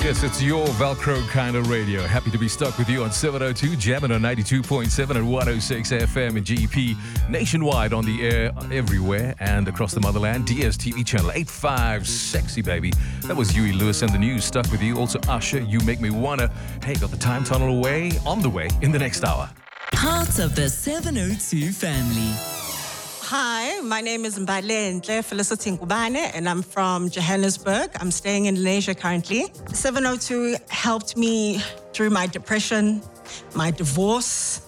Yes, it's your Velcro kind of radio. Happy to be stuck with you on 702 Jamming on 92.7 and 106 FM and GP nationwide on the air everywhere and across the motherland. DSTV channel 85, sexy baby. That was Huey Lewis and the News. Stuck with you. Also Usher, You Make Me Wanna. Hey, got the time tunnel away on the way in the next hour. Part of the 702 family. Hi, my name is Mbalenhle Felicity Nkubane, and I'm from Johannesburg. I'm staying in Malaysia currently. 702 helped me through my depression, my divorce,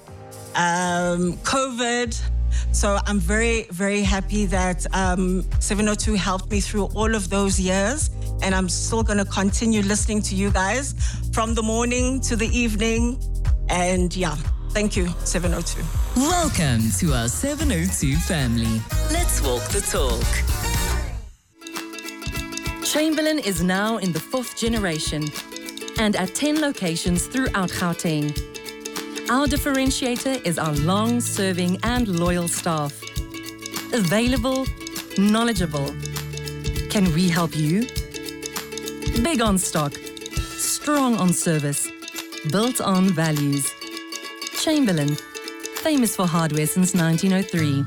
COVID. So I'm very, very happy that 702 helped me through all of those years, and I'm still going to continue listening to you guys from the morning to the evening. And yeah, thank you, 702. Welcome to our 702 family. Let's walk the talk. Chamberlain is now in the 4th generation and at 10 locations throughout Gauteng. Our differentiator is our long-serving and loyal staff. Available, knowledgeable. Can we help you? Big on stock, strong on service, built on values. Chamberlain, famous for hardware since 1903.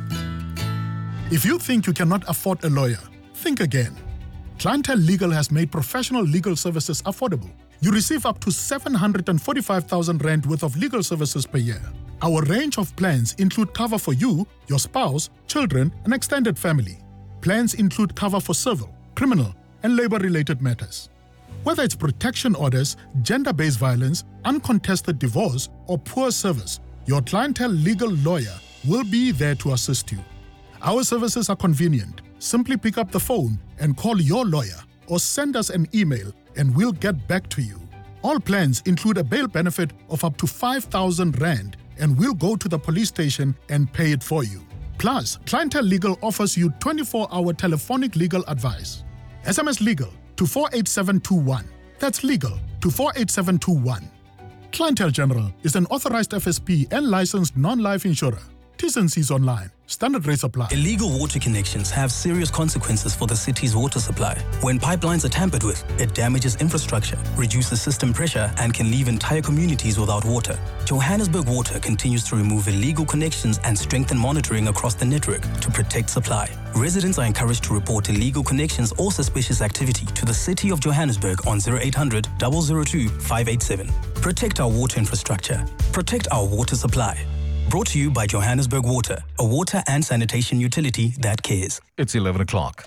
If you think you cannot afford a lawyer, think again. Clientele Legal has made professional legal services affordable. You receive up to 745,000 rand worth of legal services per year. Our range of plans include cover for you, your spouse, children, and extended family. Plans include cover for civil, criminal, and labor-related matters. Whether it's protection orders, gender-based violence, uncontested divorce, or poor service, your Clientele Legal lawyer will be there to assist you. Our services are convenient. Simply pick up the phone and call your lawyer or send us an email and we'll get back to you. All plans include a bail benefit of up to 5,000 rand and we'll go to the police station and pay it for you. Plus, Clientele Legal offers you 24-hour telephonic legal advice. SMS Legal to 48721. That's legal to 48721. Clientele General is an authorized FSP and licensed non-life insurer. T's and C's online. Standard rates apply. Illegal water connections have serious consequences for the city's water supply. When pipelines are tampered with, it damages infrastructure, reduces system pressure, and can leave entire communities without water. Johannesburg Water continues to remove illegal connections and strengthen monitoring across the network to protect supply. Residents are encouraged to report illegal connections or suspicious activity to the City of Johannesburg on 0800 002 587. Protect our water infrastructure. Protect our water supply. Brought to you by Johannesburg Water, a water and sanitation utility that cares. It's 11 o'clock.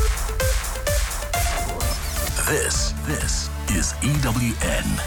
This is EWN.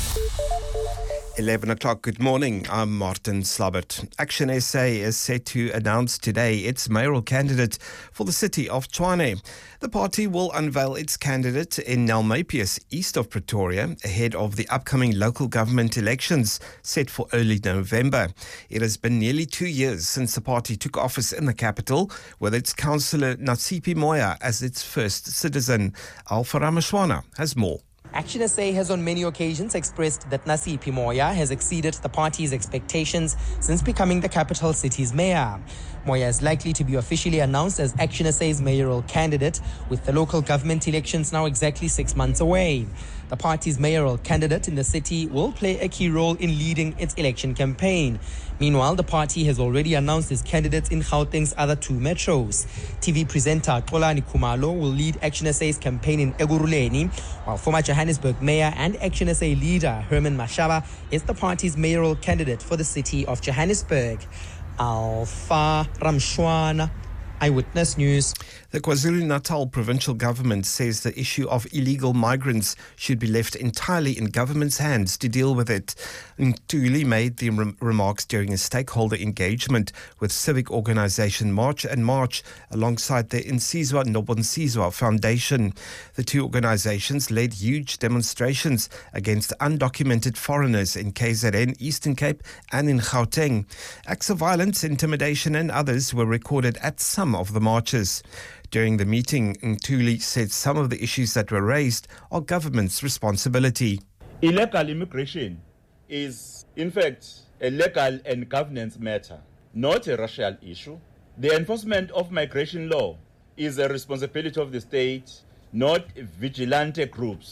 11 o'clock, good morning. I'm Martin Slabbert. Action SA is set to announce today its mayoral candidate for the city of Tshwane. The party will unveil its candidate in Nelmapius, east of Pretoria, ahead of the upcoming local government elections set for early November. It has been nearly 2 years since the party took office in the capital, with its councillor Natsipi Moya as its first citizen. Alpha Ramashwana has more. Action SA has on many occasions expressed that Natsipi Moya has exceeded the party's expectations since becoming the capital city's mayor. Moya is likely to be officially announced as Action SA's mayoral candidate, with the local government elections now exactly 6 months away. The party's mayoral candidate in the city will play a key role in leading its election campaign. Meanwhile, the party has already announced its candidates in Gauteng's other 2 metros. TV presenter Xolani Khumalo will lead Action SA's campaign in Ekurhuleni, while former Johannesburg mayor and Action SA leader Herman Mashaba is the party's mayoral candidate for the city of Johannesburg. Alpha Ramshwana, Eyewitness News. The KwaZulu-Natal provincial government says the issue of illegal migrants should be left entirely in government's hands to deal with it. Ntuli made the remarks during a stakeholder engagement with civic organisation March and March alongside the Insizwa Nobonsizwa Foundation. The 2 organisations led huge demonstrations against undocumented foreigners in KZN, Eastern Cape and in Gauteng. Acts of violence, intimidation and others were recorded at some of the marches. During the meeting, Ntuli said some of the issues that were raised are government's responsibility. Illegal immigration is, in fact, a legal and governance matter, not a racial issue. The enforcement of migration law is a responsibility of the state, not vigilante groups.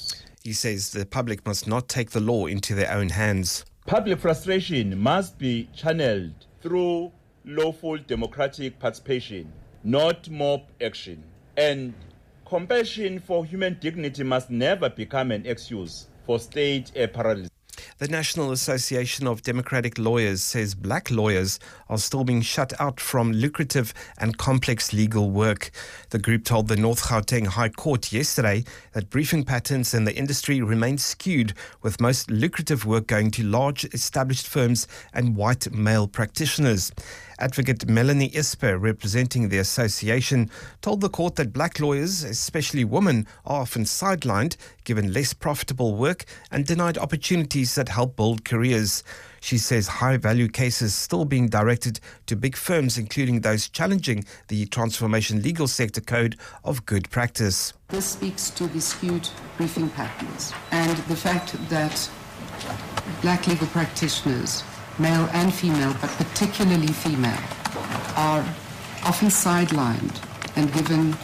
He says the public must not take the law into their own hands. Public frustration must be channeled through lawful democratic participation, not mob action. And compassion for human dignity must never become an excuse for state paralysis. The National Association of Democratic Lawyers says black lawyers are still being shut out from lucrative and complex legal work. The group told the North Gauteng High Court yesterday that briefing patterns in the industry remain skewed, with most lucrative work going to large established firms and white male practitioners. Advocate Melanie Esper, representing the association, told the court that black lawyers, especially women, are often sidelined, given less profitable work and denied opportunities that help build careers. She says high-value cases still being directed to big firms, including those challenging the Transformation Legal Sector Code of Good Practice. This speaks to the skewed briefing patterns and the fact that black legal practitioners, male and female, but particularly female, are often sidelined and given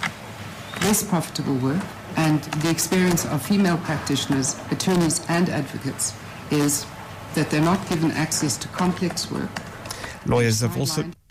less profitable work. And the experience of female practitioners, attorneys and advocates is that they're not given access to complex work. Lawyers have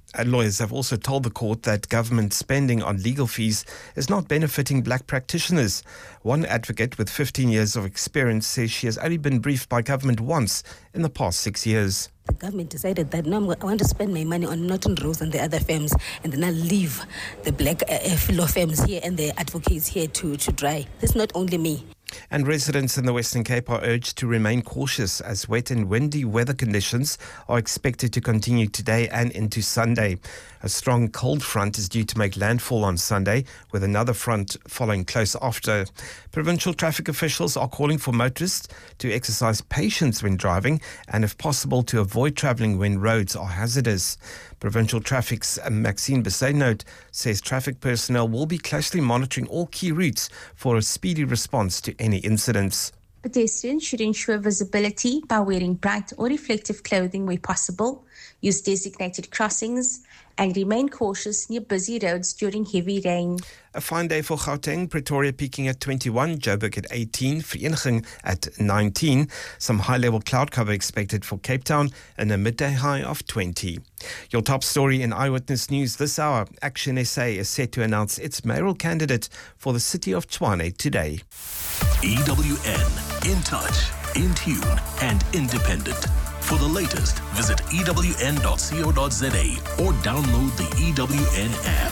also told the court that government spending on legal fees is not benefiting black practitioners. One advocate with 15 years of experience says she has only been briefed by government once in the past 6 years. The government decided that no, I want to spend my money on Norton Rose and the other firms, and then I'll leave the black law firms here and the advocates here to dry. It's not only me. And residents in the Western Cape are urged to remain cautious as wet and windy weather conditions are expected to continue today and into Sunday. A strong cold front is due to make landfall on Sunday, with another front following close after. Provincial traffic officials are calling for motorists to exercise patience when driving and, if possible, to avoid travelling when roads are hazardous. Provincial Traffic's Maxine Besaynote says traffic personnel will be closely monitoring all key routes for a speedy response to any incidents. Pedestrians should ensure visibility by wearing bright or reflective clothing where possible, use designated crossings, and remain cautious near busy roads during heavy rain. A fine day for Gauteng, Pretoria peaking at 21, Joburg at 18, Vereeniging at 19. Some high-level cloud cover expected for Cape Town and a midday high of 20. Your top story in Eyewitness News this hour. Action SA is set to announce its mayoral candidate for the city of Tshwane today. EWN, in touch, in tune and independent. For the latest, visit ewn.co.za or download the EWN app.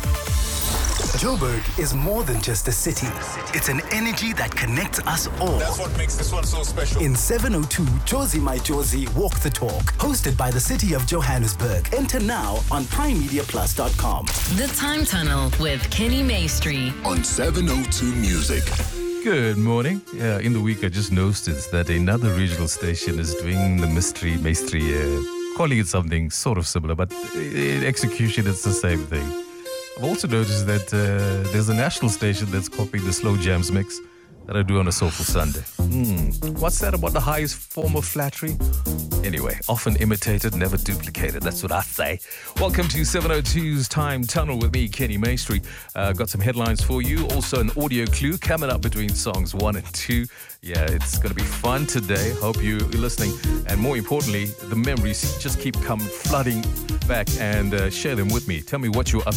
Joburg is more than just a city. It's an energy that connects us all. That's what makes this one so special. In 702, Josie My Josie Walk the Talk, hosted by the City of Johannesburg. Enter now on primemediaplus.com. The Time Tunnel with Kenny Maestri on 702 Music. Good morning. In the week, I just noticed that another regional station is doing the Mystery Maestri, calling it something sort of similar, but in execution, it's the same thing. I've also noticed that there's a national station that's copying the Slow Jams mix that I do on a Soulful Sunday. What's that about the highest form of flattery? Anyway, often imitated, never duplicated. That's what I say. Welcome to 702's Time Tunnel with me, Kenny Maestri. Got some headlines for you. Also an audio clue coming up between songs 1 and 2. Yeah, it's going to be fun today. Hope you're listening. And more importantly, the memories just keep coming flooding back, and share them with me. Tell me what you're up